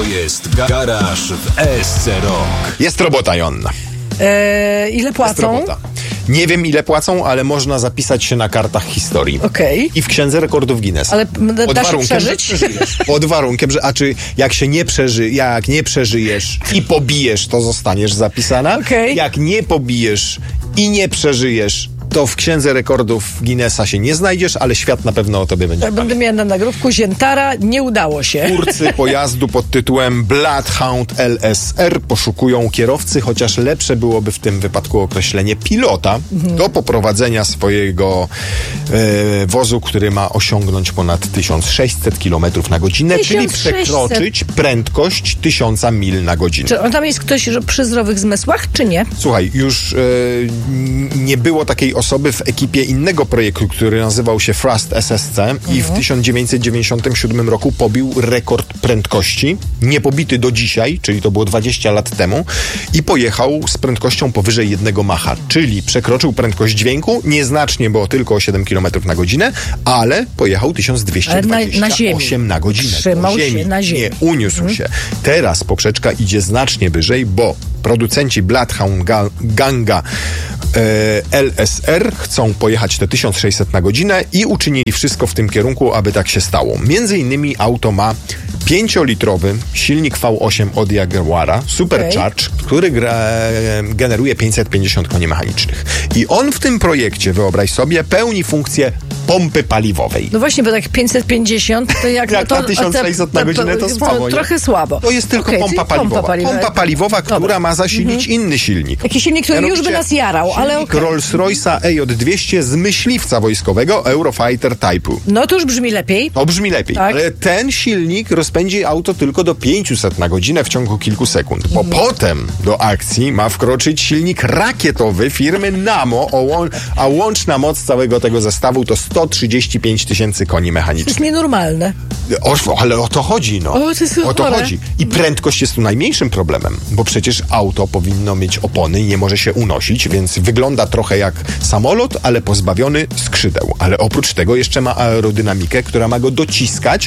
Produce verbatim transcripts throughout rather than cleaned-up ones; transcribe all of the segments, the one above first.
To jest Garaż w S C Rock. Jest robota, Jonna. Eee, ile płacą? Jest robota. Nie wiem, ile płacą, ale można zapisać się na kartach historii. Okej. I w Księdze Rekordów Guinnessa. Ale da, Pod da się warunkiem, przeżyć? że przeżyjesz. Pod warunkiem, że a czy jak się nie przeży, jak nie przeżyjesz i pobijesz, to zostaniesz zapisana. Okej. Jak nie pobijesz i nie przeżyjesz, to w Księdze Rekordów Guinnessa się nie znajdziesz, ale świat na pewno o tobie będzie. Ja będę miała na nagródku Ziętara, nie udało się. Twórcy pojazdu pod tytułem Bloodhound L S R poszukują kierowcy, chociaż lepsze byłoby w tym wypadku określenie pilota mhm. do poprowadzenia swojego e, wozu, który ma osiągnąć ponad tysiąc sześćset kilometrów na godzinę, czyli tysiąc sześćset przekroczyć prędkość tysiąc mil na godzinę. Czy on tam jest ktoś przy zdrowych zmysłach, czy nie? Słuchaj, już e, nie było takiej osoby w ekipie innego projektu, który nazywał się Thrust S S C mhm. i w tysiąc dziewięćset dziewięćdziesiątym siódmym roku pobił rekord prędkości, niepobity do dzisiaj, czyli to było dwadzieścia lat temu, i pojechał z prędkością powyżej jednego macha, czyli przekroczył prędkość dźwięku, nieznacznie, bo tylko o siedem kilometrów na godzinę, ale pojechał tysiąc dwieście dwadzieścia osiem na, na godzinę. Trzymał ziemi. się na ziemi. Nie, uniósł mhm. się. Teraz poprzeczka idzie znacznie wyżej, bo producenci Bloodhound Ga- Ganga e, L S R chcą pojechać te tysiąc sześćset na godzinę i uczynili wszystko w tym kierunku, aby tak się stało. Między innymi auto ma pięciolitrowy silnik V osiem od Jaguara Supercharge, okay. który gra, generuje pięćset pięćdziesiąt koni mechanicznych. I on w tym projekcie, wyobraź sobie, pełni funkcję pompy paliwowej. No właśnie, bo tak pięćset pięćdziesiąt to jak... jak to, na tysiąc sześćset na godzinę to słabo. Trochę słabo. To jest tylko okay, pompa paliwowa. Pompa paliwowa, pompa paliwowa która Dobra. ma zasilić mhm. inny silnik. Taki silnik, który już by nas jarał, ale okej. Okay. Rolls-Royce'a E J dwieście z myśliwca wojskowego Eurofighter Type'u. No to już brzmi lepiej. To brzmi lepiej, tak. Ale ten silnik rozpędzi auto tylko do pięćset na godzinę w ciągu kilku sekund, bo mhm. potem do akcji ma wkroczyć silnik rakietowy firmy Nammo, a łączna moc całego tego zestawu to sto trzydzieści pięć tysięcy koni mechanicznych. To jest nienormalne. O, ale o to chodzi, no. O, to jest o to chore. chodzi. I prędkość jest tu najmniejszym problemem, bo przecież auto powinno mieć opony i nie może się unosić, więc wygląda trochę jak samolot, ale pozbawiony skrzydeł. Ale oprócz tego jeszcze ma aerodynamikę, która ma go dociskać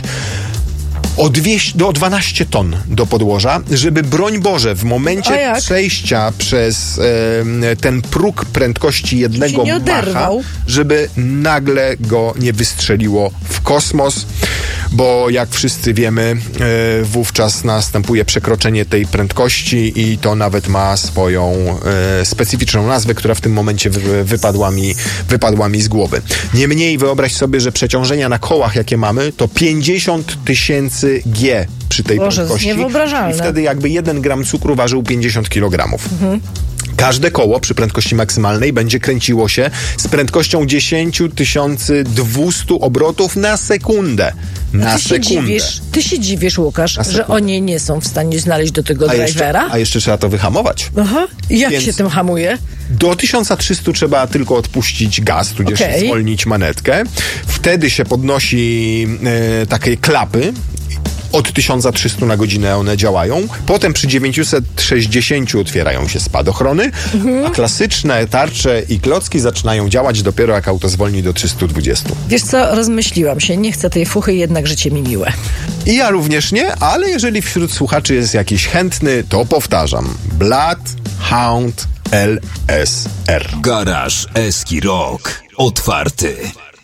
o, dwieście, do dwanaście ton do podłoża, żeby broń Boże w momencie przejścia przez e, ten próg prędkości jednego macha, żeby nagle go nie wystrzeliło w kosmos, bo jak wszyscy wiemy, e, wówczas następuje przekroczenie tej prędkości i to nawet ma swoją e, specyficzną nazwę, która w tym momencie wy, wypadła, mi, wypadła mi z głowy. Niemniej wyobraź sobie, że przeciążenia na kołach, jakie mamy, to pięćdziesiąt tysięcy G przy tej Boże, prędkości. niewyobrażalne. I wtedy jakby jeden gram cukru ważył pięćdziesiąt kilogramów. Mhm. Każde koło przy prędkości maksymalnej będzie kręciło się z prędkością dziesięć tysięcy dwieście obrotów na sekundę. Na ty sekundę. Się dziwisz, ty się dziwisz, Łukasz, że oni nie są w stanie znaleźć do tego a drivera? Jeszcze, a jeszcze trzeba to wyhamować. Aha. I jak Więc się tym hamuje? Do tysiąc trzysta trzeba tylko odpuścić gaz, tudzież okay. zwolnić manetkę. Wtedy się podnosi e, takie klapy. Od tysiąc trzysta na godzinę one działają. Potem przy dziewięćset sześćdziesiąt otwierają się spadochrony, mhm. a klasyczne tarcze i klocki zaczynają działać dopiero jak auto zwolni do trzysta dwadzieścia. Wiesz co, rozmyśliłam się, nie chcę tej fuchy, jednak życie mi miłe. I ja również nie, ale jeżeli wśród słuchaczy jest jakiś chętny, to powtarzam. Bloodhound L S R. Garaż Eski Rock. Otwarty.